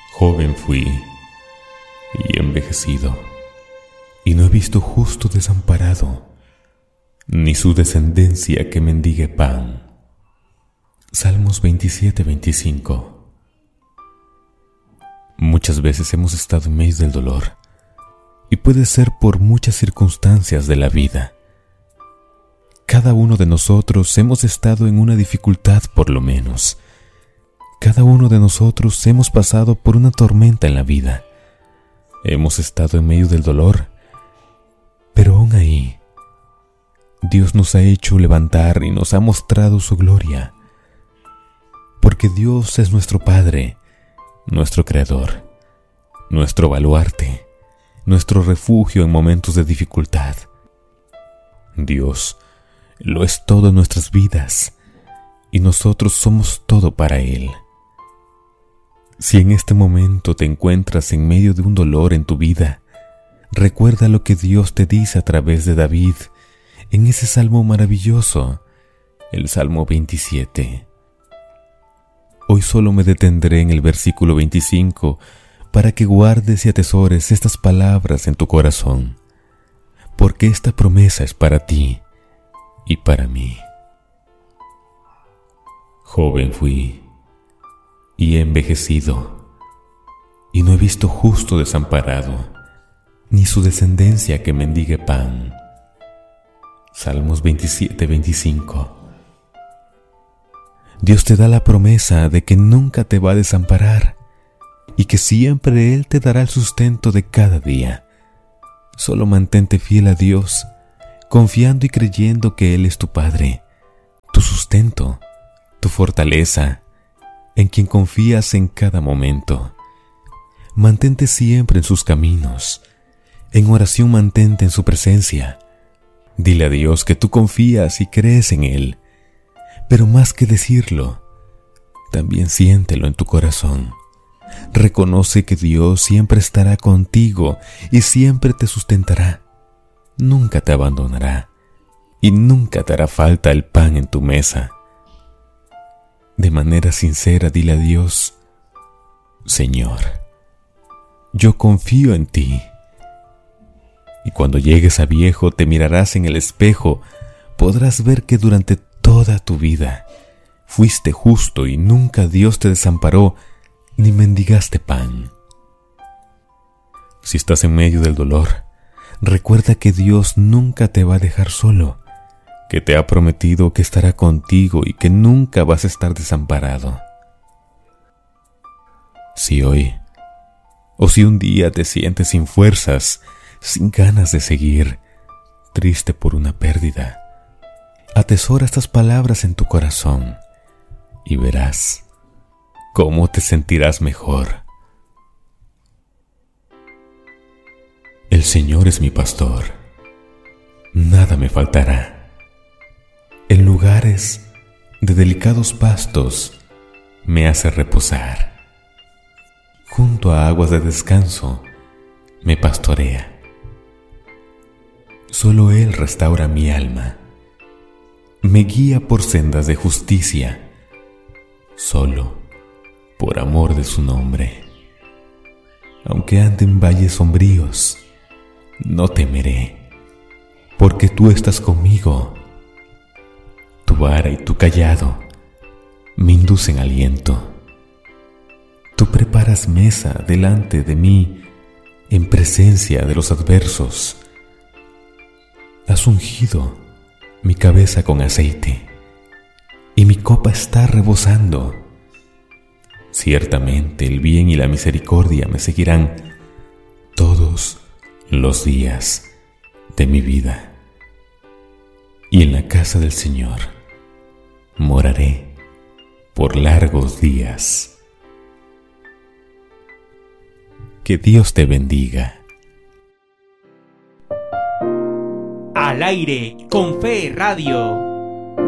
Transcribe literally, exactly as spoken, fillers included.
Joven fui y envejecido, y no he visto justo desamparado, ni su descendencia que mendigue pan. Salmos veintisiete, veinticinco. Muchas veces hemos estado en medio del dolor, y puede ser por muchas circunstancias de la vida. Cada uno de nosotros hemos estado en una dificultad por lo menos. Cada uno de nosotros hemos pasado por una tormenta en la vida. Hemos estado en medio del dolor, pero aún ahí, Dios nos ha hecho levantar y nos ha mostrado su gloria. Porque Dios es nuestro Padre, nuestro Creador, nuestro baluarte, nuestro refugio en momentos de dificultad. Dios lo es todo en nuestras vidas y nosotros somos todo para Él. Si en este momento te encuentras en medio de un dolor en tu vida, recuerda lo que Dios te dice a través de David en ese salmo maravilloso, el Salmo veintisiete. Hoy solo me detendré en el versículo veinticinco para que guardes y atesores estas palabras en tu corazón, porque esta promesa es para ti y para mí. Joven fui y he envejecido, y no he visto justo desamparado, ni su descendencia que mendigue pan. Salmos veintisiete, veinticinco. Dios te da la promesa de que nunca te va a desamparar y que siempre Él te dará el sustento de cada día. Solo mantente fiel a Dios, confiando y creyendo que Él es tu Padre, tu sustento, tu fortaleza, en quien confías en cada momento. Mantente siempre en sus caminos. En oración mantente en su presencia. Dile a Dios que tú confías y crees en Él. Pero más que decirlo, también siéntelo en tu corazón. Reconoce que Dios siempre estará contigo y siempre te sustentará. Nunca te abandonará y nunca te hará falta el pan en tu mesa. De manera sincera dile a Dios: Señor, yo confío en ti. Y cuando llegues a viejo te mirarás en el espejo, podrás ver que durante toda tu vida fuiste justo y nunca Dios te desamparó ni mendigaste pan. Si estás en medio del dolor, recuerda que Dios nunca te va a dejar solo, que te ha prometido que estará contigo y que nunca vas a estar desamparado. Si hoy, o si un día te sientes sin fuerzas, sin ganas de seguir, triste por una pérdida, atesora estas palabras en tu corazón y verás cómo te sentirás mejor. El Señor es mi pastor, nada me faltará. En lugares de delicados pastos me hace reposar. Junto a aguas de descanso me pastorea. Solo Él restaura mi alma. Me guía por sendas de justicia, solo por amor de su nombre. Aunque ande en valles sombríos, no temeré, porque tú estás conmigo. Tu vara y tu cayado me inducen aliento. Tú preparas mesa delante de mí en presencia de los adversos. Has ungido mi cabeza con aceite, y mi copa está rebosando. Ciertamente el bien y la misericordia me seguirán todos los días de mi vida, y en la casa del Señor moraré por largos días. Que Dios te bendiga. Al aire con Fe Radio.